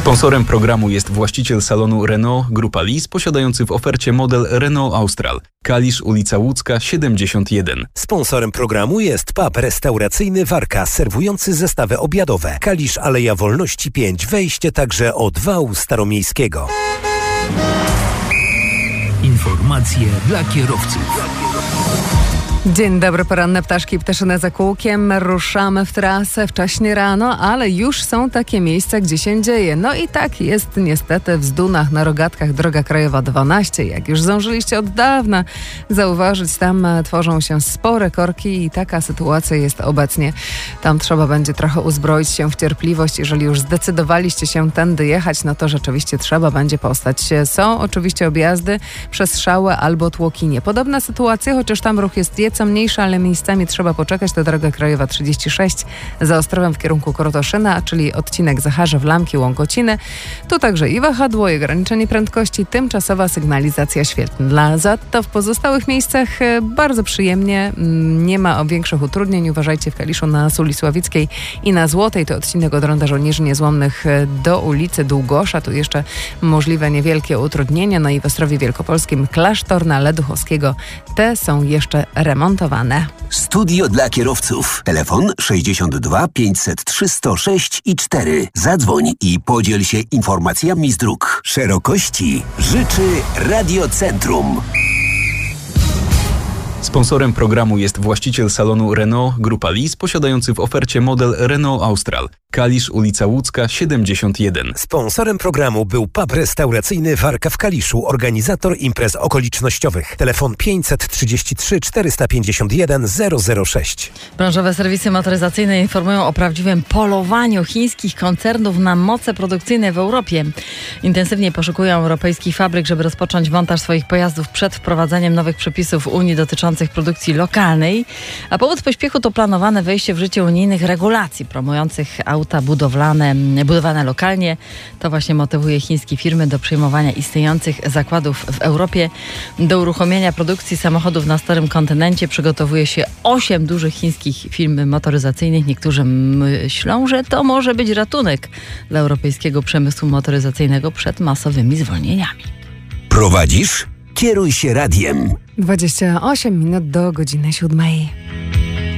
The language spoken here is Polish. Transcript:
Sponsorem programu jest właściciel salonu Renault Grupa Lis, posiadający w ofercie model Renault Austral. Kalisz, ulica Łódzka, 71. Sponsorem programu jest pub restauracyjny Warka, serwujący zestawy obiadowe. Kalisz, Aleja Wolności 5, wejście także od wału staromiejskiego. Informacje dla kierowców. Dzień dobry, poranne ptaszki ptaszyne za kółkiem. Ruszamy w trasę wcześnie rano, ale już są takie miejsca, gdzie się dzieje. No i tak jest niestety w Zdunach, na Rogatkach, droga krajowa 12. Jak już zdążyliście od dawna zauważyć, tam tworzą się spore korki i taka sytuacja jest obecnie. Tam trzeba będzie trochę uzbroić się w cierpliwość. Jeżeli już zdecydowaliście się tędy jechać, no to rzeczywiście trzeba będzie postać. Są oczywiście objazdy przez Szałę albo Tłokinie. Podobna sytuacja, chociaż tam ruch jest co mniejsza, ale miejscami trzeba poczekać. To droga krajowa 36 za Ostrowem w kierunku Krotoszyna, czyli odcinek Zacharzew, Lamki, Łąkociny. Tu także i wahadło, i ograniczenie prędkości, tymczasowa sygnalizacja świetlna. Za to w pozostałych miejscach bardzo przyjemnie, nie ma większych utrudnień. Uważajcie w Kaliszu na Suli Sławickiej i na Złotej, to odcinek od Ronda Żołnierzy Niezłomnych do ulicy Długosza. Tu jeszcze możliwe niewielkie utrudnienia. No i w Ostrowie Wielkopolskim Klasztorna, Leduchowskiego. Te są jeszcze remontowane. Studio dla kierowców. Telefon 62 503 106 i 4. Zadzwoń i podziel się informacjami z dróg. Szerokości życzy Radiocentrum. Sponsorem programu jest właściciel salonu Renault Grupa Lis, posiadający w ofercie model Renault Austral. Kalisz, ulica Łódzka, 71. Sponsorem programu był pub restauracyjny Warka w Kaliszu, organizator imprez okolicznościowych. Telefon 533 451 006. Branżowe serwisy motoryzacyjne informują o prawdziwym polowaniu chińskich koncernów na moce produkcyjne w Europie. Intensywnie poszukują europejskich fabryk, żeby rozpocząć montaż swoich pojazdów przed wprowadzeniem nowych przepisów Unii dotyczących produkcji lokalnej. A powód pośpiechu to planowane wejście w życie unijnych regulacji promujących auta budowane lokalnie. To właśnie motywuje chińskie firmy do przejmowania istniejących zakładów w Europie. Do uruchomienia produkcji samochodów na starym kontynencie przygotowuje się 8 dużych chińskich firm motoryzacyjnych. Niektórzy myślą, że to może być ratunek dla europejskiego przemysłu motoryzacyjnego przed masowymi zwolnieniami. Prowadzisz? Kieruj się radiem. 28 minut do godziny 7.